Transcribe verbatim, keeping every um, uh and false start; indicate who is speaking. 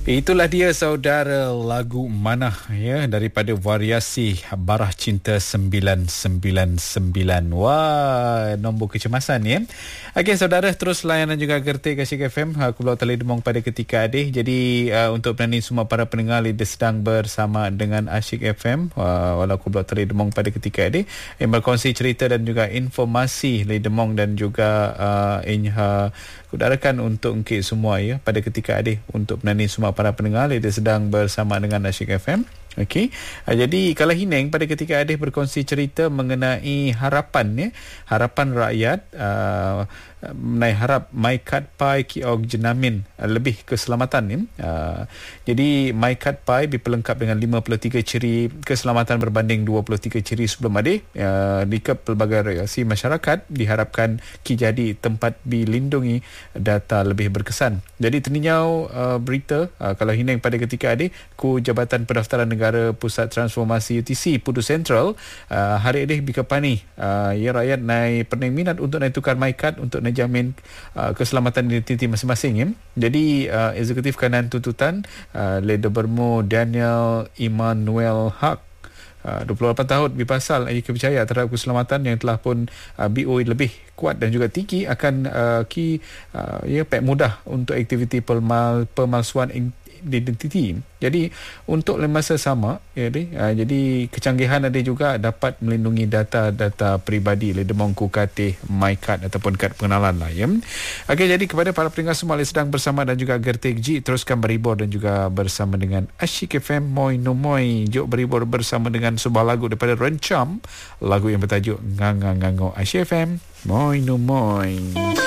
Speaker 1: Itulah dia saudara lagu Manah ya daripada variasi Barah Cinta sembilan sembilan sembilan. Wah, nombor kecemasan ya. Okey saudara, terus layanan juga Gertik Asyik F M. Aku Pulau Teledemong pada ketika adik. Jadi uh, untuk penani semua para pendengar lidah sedang bersama dengan Asyik F M. Uh, walau aku Pulau Teledemong pada ketika adik yang berkongsi cerita dan juga informasi Ledemong dan juga uh, Inha kudarakan untuk engkau semua ya pada ketika adik untuk penani semua para pendengar lidah sedang bersama dengan Asyik F M. Okey. Uh, jadi kalau Hineng pada ketika adik berkongsi cerita mengenai harapan ya, harapan rakyat uh, mengenai harap MyCard Pi Kiog Jenamin uh, lebih keselamatan ni. Uh, jadi MyCard Pi diperlengkap dengan lima puluh tiga ciri keselamatan berbanding dua puluh tiga ciri sebelum adik. Uh, di pelbagai reaksi masyarakat diharapkan ki jadi tempat dilindungi data lebih berkesan. Jadi terninyau uh, berita uh, kalau Hineng pada ketika adik ku Jabatan Pendaftaran Negara Pusat Transformasi U T C Pudu Central uh, hari ini bikapani uh, ya rakyat naik pening minat untuk naik tukar MyCard untuk jamin uh, keselamatan identiti masing-masing ya. Jadi uh, eksekutif kanan tuntutan uh, Leda Bermu Daniel Immanuel Haq Uh, dua puluh lapan tahun berpasal ia percaya terhadap keselamatan yang telah pun uh, B O lebih kuat dan juga tinggi akan uh, ki uh, ya pek mudah untuk aktiviti pemal, pemalsuan identiti. Jadi untuk masa sama ya, uh, jadi kecanggihan ada juga dapat melindungi data-data peribadi Ledemong ku Katih MyCard ataupun kad pengenalan lah ya. Okey, jadi kepada para pendengar semua yang sedang bersama dan juga Gertik G, teruskan berhibur dan juga bersama dengan Asyik F M. Moi no moi, jom berhibur bersama dengan sebuah lagu daripada Rencam, lagu yang bertajuk Ngangang Ngango. Asyik F M, moi no moi.